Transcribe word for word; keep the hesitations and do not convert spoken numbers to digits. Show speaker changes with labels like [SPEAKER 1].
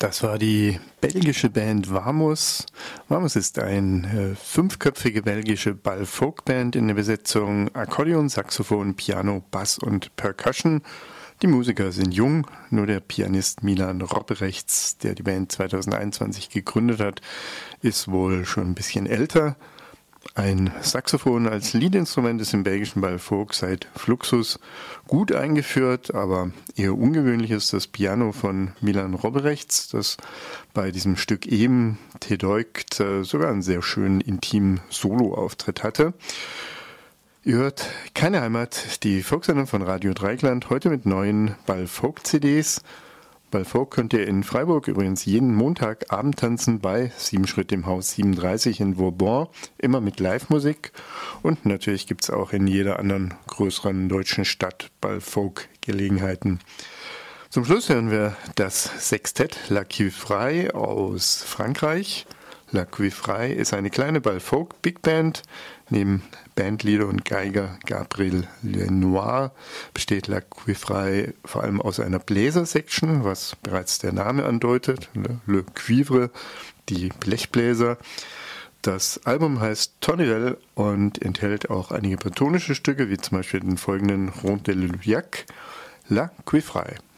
[SPEAKER 1] Das war die belgische Band Vamos. Vamos ist eine äh, fünfköpfige belgische Ball-Folk-Band in der Besetzung Akkordeon, Saxophon, Piano, Bass und Percussion. Die Musiker sind jung, nur der Pianist Milan Robrechts, der die Band zweitausendeinundzwanzig gegründet hat, ist wohl schon ein bisschen älter. Ein Saxophon als Leadinstrument ist im belgischen Ball-Folk seit Fluxus gut eingeführt, aber eher ungewöhnlich ist das Piano von Milan Robrechts, das bei diesem Stück eben Tedeukt sogar einen sehr schönen intimen Solo-Auftritt hatte. Ihr hört Keine Heimat, die Folksendung von Radio Dreieckland, heute mit neuen Ball-Folk-C Ds. Ball-Folk könnt ihr in Freiburg übrigens jeden Montagabend tanzen bei Sieben Schritt im Haus siebenunddreißig in Vauban, immer mit Live-Musik. Und natürlich gibt es auch in jeder anderen größeren deutschen Stadt Ball-Folk-Gelegenheiten. Zum Schluss hören wir das Sextett La Cuivraille aus Frankreich. La Cuivraille ist eine kleine Ball-Folk-Big-Band. Neben Bandleader und Geiger Gabriel Lenoir besteht La Cuivraille vor allem aus einer Bläser-Section, was bereits der Name andeutet, Le Cuivre, die Blechbläser. Das Album heißt Tonnerre und enthält auch einige bretonische Stücke, wie zum Beispiel den folgenden Rond de Luyac, La Cuivraille.